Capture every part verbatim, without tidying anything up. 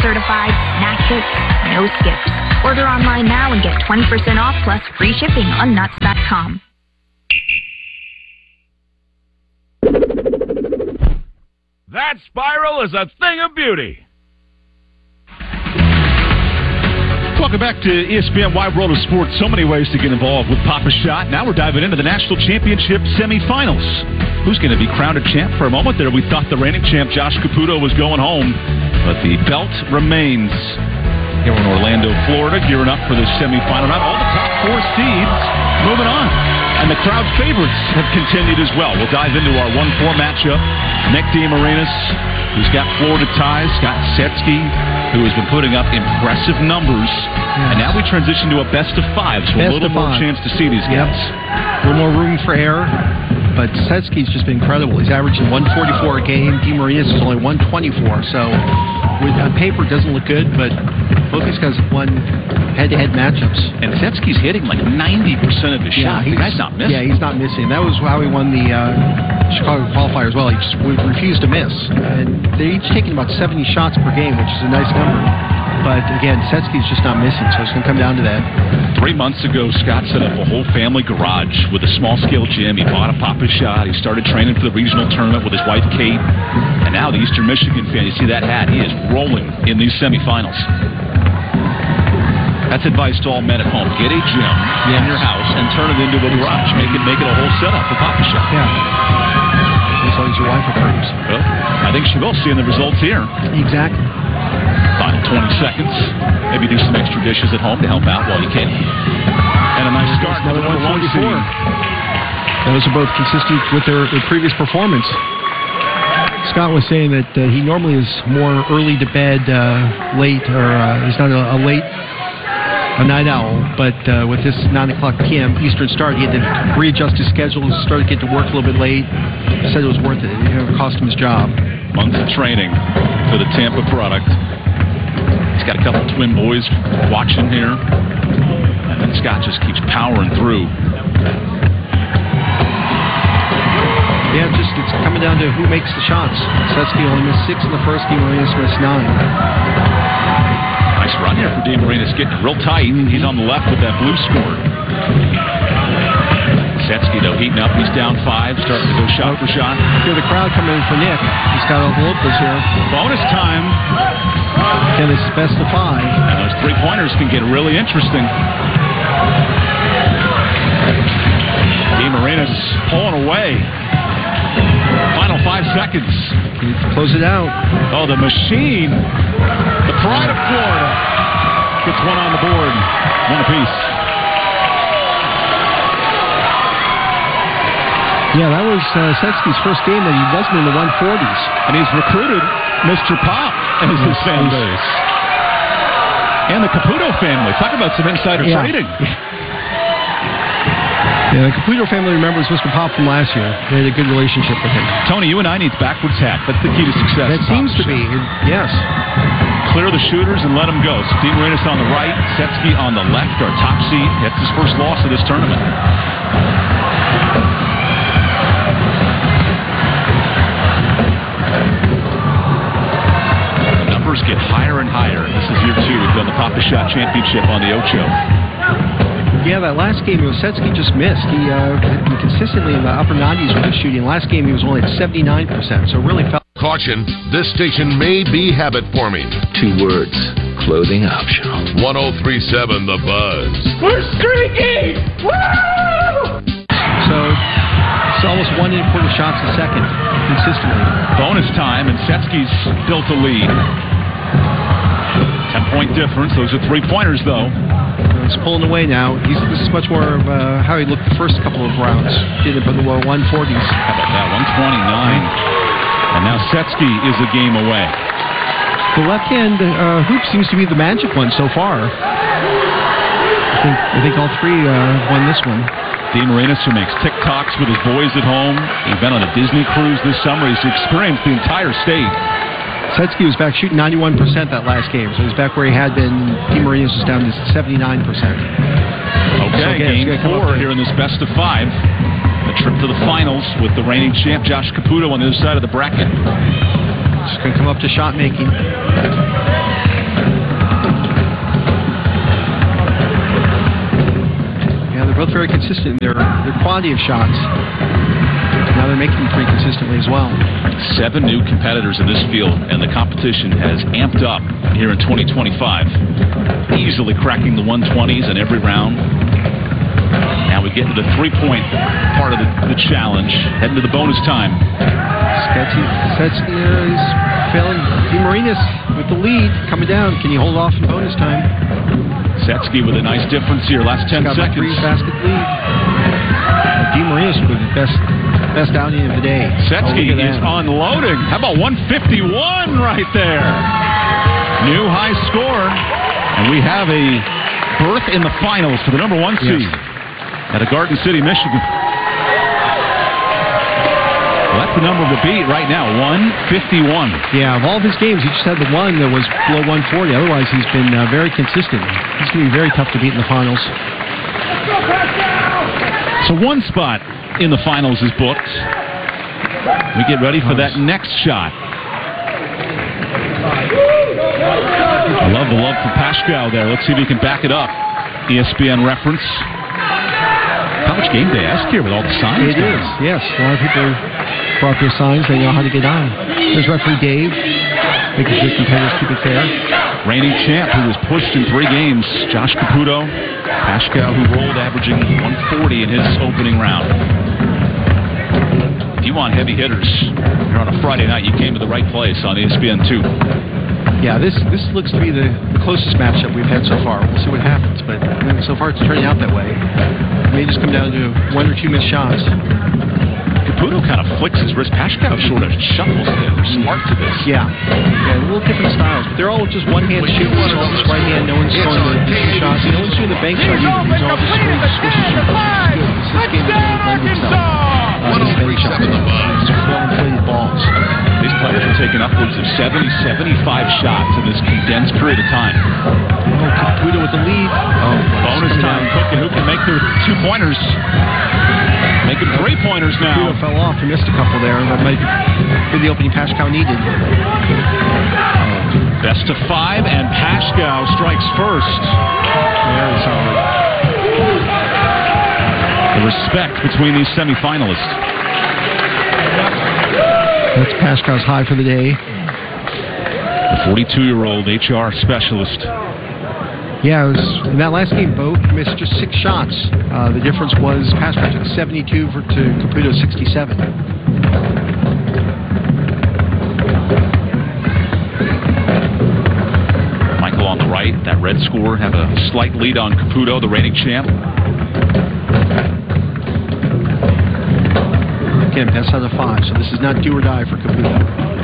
certified, snack hits, no skips. Order online now and get twenty percent off plus free shipping on nuts dot com. That spiral is a thing of beauty. Welcome back to E S P N Wide World of Sports. So many ways to get involved with Pop-A-Shot. Now we're diving into the National Championship semifinals. Who's going to be crowned a champ? For a moment there, we thought the reigning champ, Josh Caputo, was going home. But the belt remains here in Orlando, Florida, gearing up for the semifinal. Not all the top four seeds moving on. And the crowd favorites have continued as well. We'll dive into our one four matchup. Nick DeMarinis, who's got Florida ties, Scott Setsky, who has been putting up impressive numbers. Yes. And now we transition to a best of five, so best a little more five. Chance to see these guys. Yep. A little more room for error. But Setsky's just been incredible. He's averaging one forty-four a game. DeMarinis is only one twenty-four. So with, on paper, it doesn't look good, but both these guys have won head-to-head matchups. And Setsky's hitting like ninety percent of his yeah, shots. He's not missing. Yeah, he's not missing. That was how he won the uh, Chicago qualifier as well. He just refused to miss. And they're each taking about seventy shots per game, which is a nice number. But again, Setsky's just not missing, so it's going to come down to that. Three months ago, Scott set up a whole family garage with a small-scale gym. He bought a Pop-A-Shot. He started training for the regional tournament with his wife, Kate. And now the Eastern Michigan fan, you see that hat, he is rolling in these semifinals. That's advice to all men at home. Get a gym yes. in your house and turn it into a garage. Make it make it a whole setup for Pop-A-Shot. Yeah. As long as your wife approves. Well, I think she will, seeing the results here. Exactly. Final twenty seconds. Maybe do some extra dishes at home to help out while you can. And a nice start. Another one forty-four. Those are both consistent with their, their previous performance. Scott was saying that uh, he normally is more early to bed, uh, late, or uh, he's not a, a late a night owl, but uh, with this nine o'clock p.m. Eastern start, he had to readjust his schedule, started to get to work a little bit late. He said it was worth it. It cost him his job. Months of training for the Tampa product. He's got a couple twin boys watching here. And then Scott just keeps powering through. Yeah, just it's coming down to who makes the shots. Setsky only missed six in the first game, Marinas missed nine. Nice run here for DeMarinis, getting real tight. He's on the left with that blue score. Setsky, though, heating up. He's down five, starting to go shot for shot. Hear the crowd coming in for Nick. He's got a locals here. Bonus time. And it's best of five. And those three-pointers can get really interesting. DeMarinis pulling away. Final five seconds. Close it out. Oh, the machine. The pride of Florida gets one on the board. One apiece. Yeah, that was uh, Setsky's first game that he wasn't in the one forties. And he's recruited Mister Pop as his fan base. And the Caputo family. Talk about some insider yeah. trading. Yeah, the Caputo family remembers Mister Pop from last year. They had a good relationship with him. Tony, you and I need backwards hat. That's the key to success. That seems to be, yes. Clear the shooters and let them go. So DeMarinis on the right, Setsky on the left, our top seed. That's his first loss of this tournament. The numbers get higher and higher. This is year two. We've done the Pop-A-Shot Championship on the Ocho. Yeah, that last game, Setsky just missed. He uh, consistently in the upper nineties with his shooting. Last game, he was only at seventy-nine percent, so really felt. Caution, this station may be habit-forming. Two words, clothing optional. one oh three point seven The Buzz. We're streaking! Woo! So, it's almost one and a quarter shots a second, consistently. Bonus time, and Setsky's built a lead. Ten-point difference. Those are three-pointers, though. He's pulling away now. He's, this is much more of uh, how he looked the first couple of rounds. Did it by the one forties. How about that? one twenty-nine. And now Setsky is a game away. The left-hand uh, hoop seems to be the magic one so far. I think I think all three uh, won this one. DeMarinis, who makes TikToks with his boys at home. He's been on a Disney cruise this summer. He's experienced the entire state. Setsky was back shooting ninety-one percent that last game, so he's back where he had been. DeMarinis was down to seventy-nine percent. Okay, so again, game four here in this best of five. The trip to the finals with the reigning champ, Josh Caputo, on the other side of the bracket. Just going to come up to shot making. consistent in their, their quality of shots. Now they're making them pretty consistently as well. Seven new competitors in this field, and the competition has amped up here in twenty twenty-five. Easily cracking the one twenties in every round. Now we get to the three-point part of the, the challenge, heading to the bonus time. Sketsy, Sketsy is failing. DeMarinis with the lead, coming down. Can you hold off in bonus time? Setsky with a nice difference here, last ten got seconds. Three basket lead. DeMarinis with the best best outing of the day. Setsky oh, is unloading. How about one fifty-one right there? New high score, and we have a berth in the finals for the number one seed yes. at a Garden City, Michigan. Well, that's the number of the beat right now, one fifty-one. Yeah, of all of his games, he just had the one that was below one forty. Otherwise, he's been uh, very consistent. He's going to be very tough to beat in the finals. So one spot in the finals is booked. We get ready for that next shot. I love the love for Pashkow there. Let's see if he can back it up. E S P N reference. College game day ask here with all the signs. It is, yes. A lot of people brought their signs. They know how to get on. There's referee Dave, making sure competitors keep it fair. Reigning champ who was pushed in three games, Josh Caputo. Pashkow, who rolled averaging one forty in his opening round. If you want heavy hitters here on a Friday night, you came to the right place on E S P N two. Yeah, this this looks to be the closest matchup we've had so far. We'll see what happens, but I mean, so far it's turning out that way. It may just come down to one or two missed shots. Caputo kind of flicks his wrist. Pashkow sort of shuffles it. There's some art to this. Yeah. Yeah, a little different styles, but they're all just one-hand shoots. It's all just right hand. No one's going to the shots. No one's doing the bank shot either. These are all just straight swishes. This game really lends itself uh, to the bank shot. These are well-inflated balls. These players are taking upwards of seventy, seventy-five shots in this condensed period of time. Oh, Caputo with the lead. Oh, bonus time. Cooking. Who can make their two-pointers? Making three-pointers now. Caputo fell off. He missed a couple there. That might be the opening Pashkow needed. Best of five, and Pashkow strikes first. Very solid. The respect between these semifinalists. That's Pashkow's high for the day. The forty-two-year-old H R specialist. Yeah, it was, in that last game, Bo missed just six shots. Uh, the difference was Pashkow took seventy-two for, to Caputo sixty-seven. Michael on the right. That red score have a slight lead on Caputo, the reigning champ. Again, best out of five, so this is not do or die for Caputo.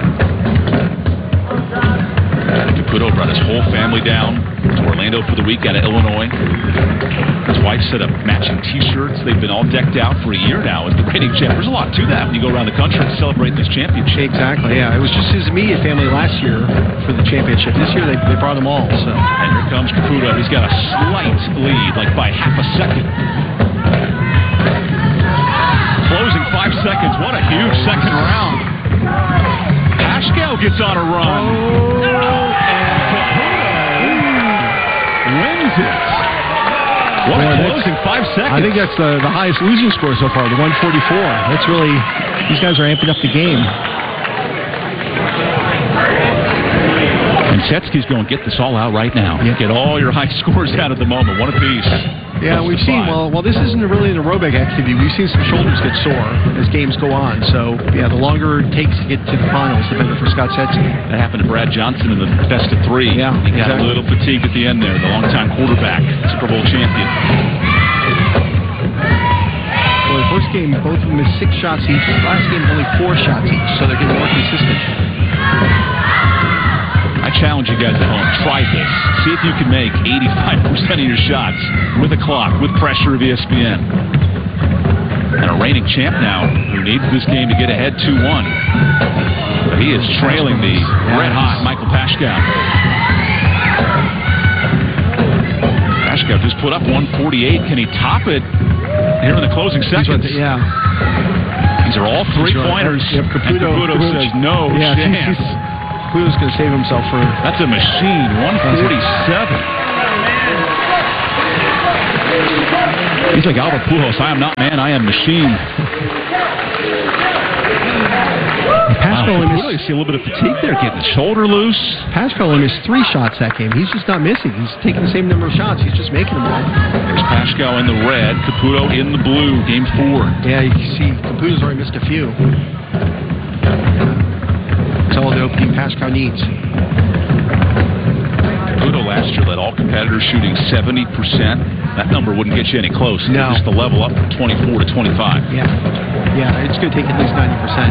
Caputo brought his whole family down to Orlando for the week out of Illinois. His wife set up matching T-shirts. They've been all decked out for a year now as the reigning champ. There's a lot to that when you go around the country to celebrate this championship. Exactly, yeah. It was just his immediate family last year for the championship. This year they, they brought them all. So. And here comes Caputo. He's got a slight lead, like by half a second. Closing five seconds. What a huge second round. Pashkow gets on a run. Oh, and wins it. What a yeah, closing five seconds. I think that's the, the highest losing score so far, the one forty-four. That's really, these guys are amping up the game. And Setsky's going, get this all out right now. Yep. Get all your high scores out at the moment. One apiece. Yeah, we've seen, well, well, this isn't really an aerobic activity. We've seen some shoulders get sore as games go on. So, yeah, the longer it takes to get to the finals, the better for Scott Setsky. That happened to Brad Johnson in the best of three. Yeah, he got exactly. a little fatigued at the end there, the longtime quarterback, Super Bowl champion. Well, the first game, both of them missed six shots each. The last game, only four shots each, so they're getting more consistent. I challenge you guys at home. Try this. See if you can make eighty-five percent of your shots with a clock, with pressure of E S P N. And a reigning champ now who needs this game to get ahead two one. But he is trailing the red-hot Michael Pashkow. Pashkow just put up one forty-eight. Can he top it here in the closing seconds? Yeah. These are all three-pointers. Yep, Caputo, and Caputo says no yeah, chance. Caputo's going to save himself for... That's a machine. one forty-seven. He's like Albert Pujols. I am not man, I am machine. Pascal Wow, missed, you see a little bit of fatigue there, getting the shoulder loose. Pascal only missed three shots that game. He's just not missing. He's taking the same number of shots. He's just making them all. There's Pascal in the red, Caputo in the blue. Game four. Yeah, you can see Caputo's already missed a few. That's all the opening Pascal needs. Caputo last year led all competitors shooting seventy percent. That number wouldn't get you any close. No. Just the level up from twenty-four to twenty-five. Yeah. Yeah, it's going to take at least ninety percent.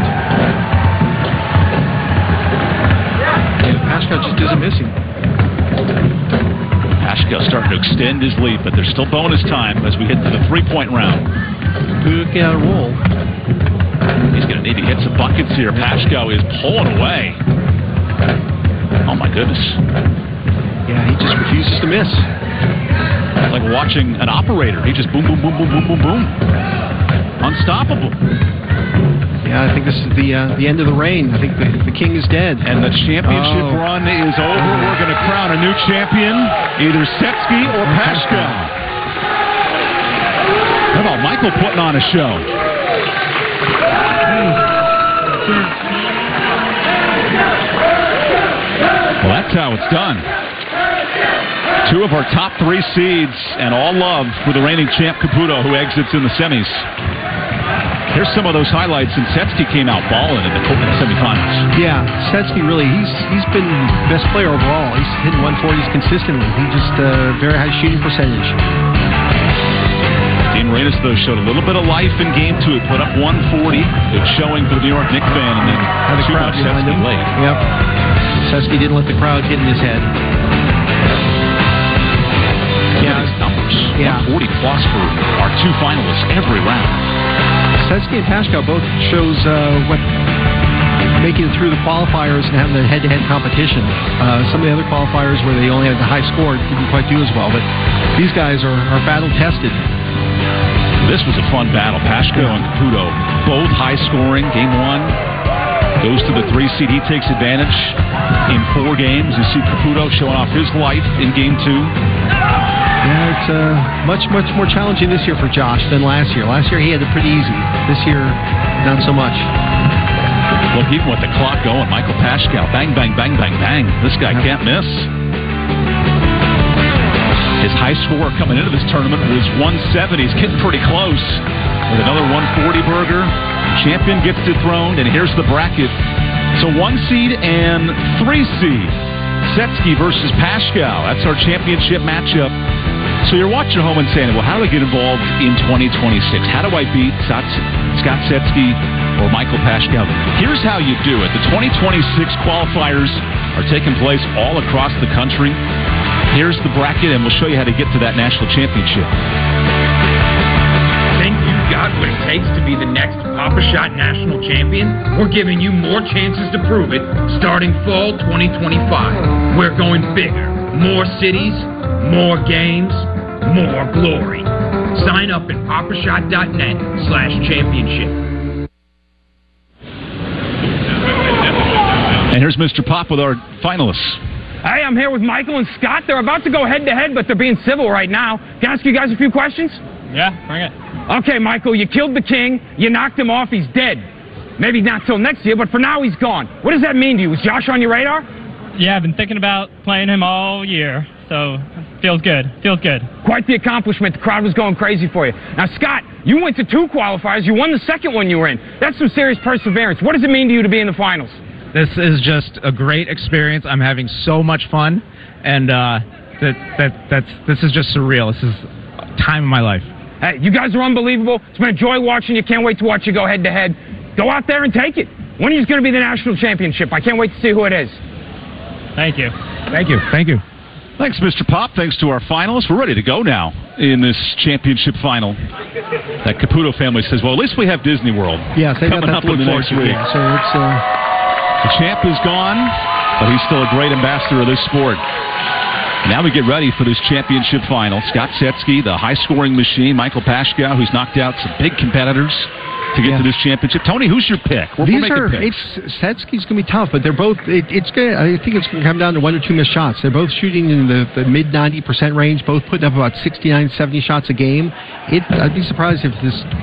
Yeah, Pascal just isn't missing. Pascal starting to extend his lead, but there's still bonus time as we hit to the three-point round. Caputo get out of roll. He's going to need to hit some buckets here. Pascal is pulling away. Oh, my goodness. Yeah, he just refuses to miss. It's like watching an operator. He just boom, boom, boom, boom, boom, boom, boom. Unstoppable. Yeah, I think this is the uh, the end of the reign. I think the, the king is dead. And the championship oh. run is over. We're going to crown a new champion, either Setsky or Pascal. How about Michael putting on a show? Well, that's how it's done. Two of our top three seeds, and all love for the reigning champ Caputo, who exits in the semis. Here's some of those highlights, and Setsky came out balling in the, in the semifinals. Yeah, Setsky really, he's he's been best player overall. He's hitting one forties consistently. He just uh, very high shooting percentage. Dean Reyes, though, showed a little bit of life in game two. He put up one forty. Good showing for the New York Knicks fan, and then Had the two crowd behind Setsky him. late. Yep. Setsky didn't let the crowd get in his head. Yeah, his numbers. Yeah. one forty plus for our two finalists every round. Setsky and Pascal both shows uh, what making it through the qualifiers and having the head-to-head competition. Uh, some of the other qualifiers where they only had the high score didn't quite do as well, but these guys are, are battle-tested. This was a fun battle. Pascal and Caputo, both high-scoring. Game one goes to the three seed. He takes advantage in four games. You see Caputo showing off his life in game two. Yeah, it's uh, much, much more challenging this year for Josh than last year. Last year he had it pretty easy. This year, not so much. Look, even with the clock going, Michael Pascal, bang, bang, bang, bang, bang. This guy Yep. can't miss. His high score coming into this tournament was one seventy. He's getting pretty close with another one forty burger. Champion gets dethroned, and here's the bracket. So one seed and three seed. Setsky versus Pascal. That's our championship matchup. So you're watching at home and saying, well, how do I get involved in twenty twenty-six? How do I beat Scott, Scott Setsky or Michael Pascal? Here's how you do it. The twenty twenty-six qualifiers are taking place all across the country. Here's the bracket, and we'll show you how to get to that national championship. Think you've got what it takes to be the next Papa Shot national champion? We're giving you more chances to prove it starting fall twenty twenty-five. We're going bigger. More cities, more games, more glory. Sign up at papashot.net slash championship. And here's Mister Pop with our finalists. Hey, I'm here with Michael and Scott. They're about to go head-to-head, but they're being civil right now. Can I ask you guys a few questions? Yeah, bring it. Okay, Michael, you killed the king. You knocked him off. He's dead. Maybe not till next year, but for now he's gone. What does that mean to you? Was Josh on your radar? Yeah, I've been thinking about playing him all year, so feels good. Feels good. Quite the accomplishment. The crowd was going crazy for you. Now, Scott, you went to two qualifiers. You won the second one you were in. That's some serious perseverance. What does it mean to you to be in the finals? This is just a great experience. I'm having so much fun, and uh, that that that's this is just surreal. This is a time of my life. Hey, you guys are unbelievable. It's been a joy watching you. Can't wait to watch you go head to head. Go out there and take it. When are you going to be the national championship? I can't wait to see who it is. Thank you. Thank you. Thank you. Thanks, Mister Pop. Thanks to our finalists. We're ready to go now in this championship final. That Caputo family says, well, at least we have Disney World. Yes, they got coming that up to in look the forward next to. week. Yeah, so it's, uh... The champ is gone, but he's still a great ambassador of this sport. Now we get ready for this championship final. Scott Setsky, the high-scoring machine. Michael Pascal, who's knocked out some big competitors. to get Yeah. to this championship. Tony, who's your pick? We're, These we're making are picks. it's Setsky's going to be tough, but they're both. It, it's going. I think it's going to come down to one or two missed shots. They're both shooting in the, the mid ninety percent range. Both putting up about sixty-nine, seventy shots a game. It, I'd be surprised if this